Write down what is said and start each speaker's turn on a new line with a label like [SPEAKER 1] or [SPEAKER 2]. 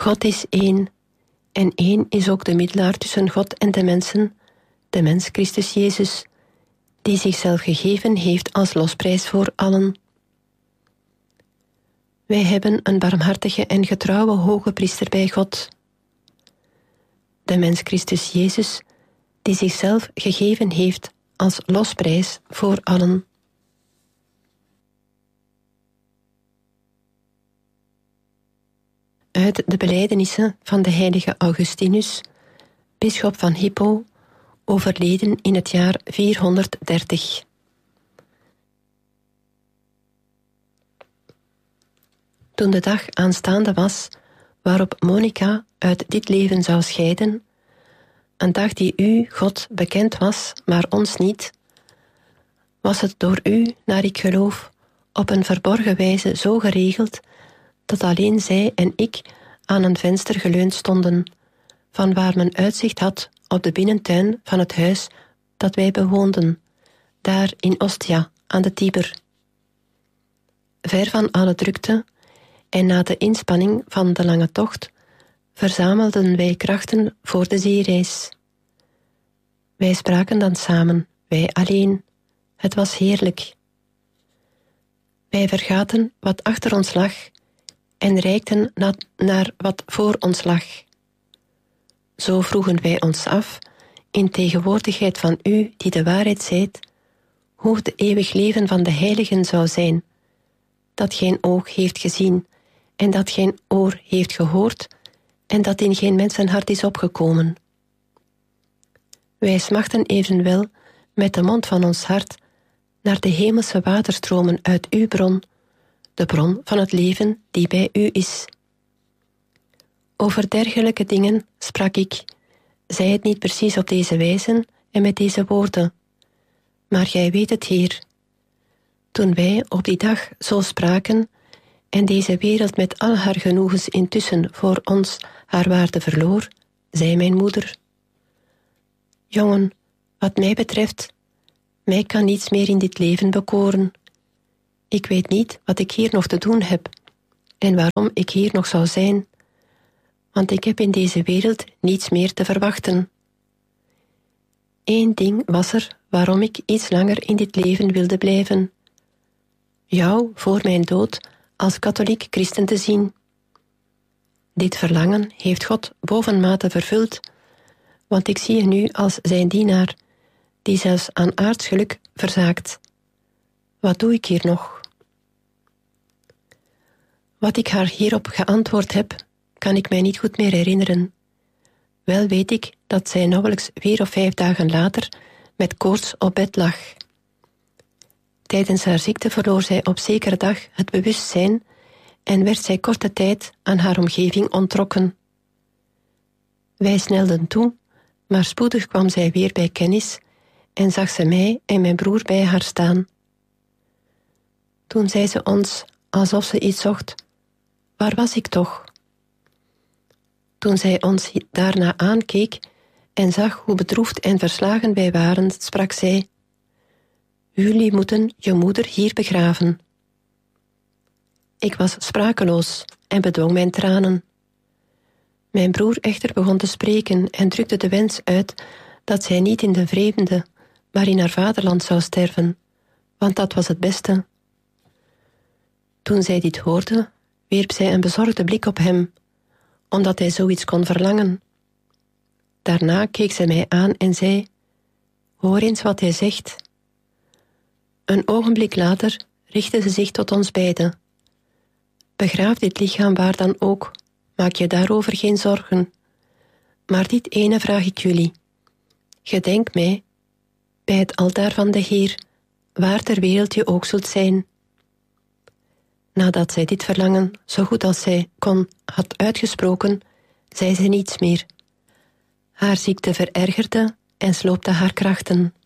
[SPEAKER 1] God is één, en één is ook de middelaar tussen God en de mensen, de mens Christus Jezus, die zichzelf gegeven heeft als losprijs voor allen. Wij hebben een barmhartige en getrouwe hoge priester bij God. De mens Christus Jezus, die zichzelf gegeven heeft als losprijs voor allen. Uit de belijdenissen van de heilige Augustinus, bisschop van Hippo, overleden in het jaar 430. Toen de dag aanstaande was waarop Monica uit dit leven zou scheiden, een dag die u, God, bekend was, maar ons niet, was het door u, naar ik geloof, op een verborgen wijze zo geregeld, dat alleen zij en ik aan een venster geleund stonden, van waar men uitzicht had op de binnentuin van het huis dat wij bewoonden, daar in Ostia, aan de Tiber. Ver van alle drukte, en na de inspanning van de lange tocht, verzamelden wij krachten voor de zeereis. Wij spraken dan samen, wij alleen. Het was heerlijk. Wij vergaten wat achter ons lag en reikten naar wat voor ons lag. Zo vroegen wij ons af, in tegenwoordigheid van u die de waarheid zijt, hoe het eeuwig leven van de heiligen zou zijn, dat geen oog heeft gezien en dat geen oor heeft gehoord en dat in geen mensenhart is opgekomen. Wij smachten evenwel met de mond van ons hart naar de hemelse waterstromen uit uw bron, de bron van het leven die bij u is. Over dergelijke dingen sprak ik, zei het niet precies op deze wijze en met deze woorden, maar gij weet het, Heer. Toen wij op die dag zo spraken en deze wereld met al haar genoegens intussen voor ons haar waarde verloor, zei mijn moeder: jongen, wat mij betreft, mij kan niets meer in dit leven bekoren. Ik weet niet wat ik hier nog te doen heb en waarom ik hier nog zou zijn, want ik heb in deze wereld niets meer te verwachten. Eén ding was er waarom ik iets langer in dit leven wilde blijven: jou voor mijn dood als katholiek christen te zien. Dit verlangen heeft God bovenmate vervuld, want ik zie je nu als zijn dienaar, die zelfs aan aards geluk verzaakt. Wat doe ik hier nog? Wat ik haar hierop geantwoord heb, kan ik mij niet goed meer herinneren. Wel weet ik dat zij nauwelijks 4 of 5 dagen later met koorts op bed lag. Tijdens haar ziekte verloor zij op zekere dag het bewustzijn en werd zij korte tijd aan haar omgeving onttrokken. Wij snelden toe, maar spoedig kwam zij weer bij kennis en zag ze mij en mijn broer bij haar staan. Toen zei ze ons, alsof ze iets zocht: waar was ik toch? Toen zij ons daarna aankeek en zag hoe bedroefd en verslagen wij waren, sprak zij: jullie moeten je moeder hier begraven. Ik was sprakeloos en bedwong mijn tranen. Mijn broer echter begon te spreken en drukte de wens uit dat zij niet in de vreemde, maar in haar vaderland zou sterven, want dat was het beste. Toen zij dit hoorde, wierp zij een bezorgde blik op hem, omdat hij zoiets kon verlangen. Daarna keek zij mij aan en zei: hoor eens wat hij zegt. Een ogenblik later richtte ze zich tot ons beiden: begraaf dit lichaam waar dan ook, maak je daarover geen zorgen. Maar dit ene vraag ik jullie: gedenk mij bij het altaar van de Heer, waar ter wereld je ook zult zijn. Nadat zij dit verlangen, zo goed als zij kon, had uitgesproken, zei ze niets meer. Haar ziekte verergerde en sloopte haar krachten.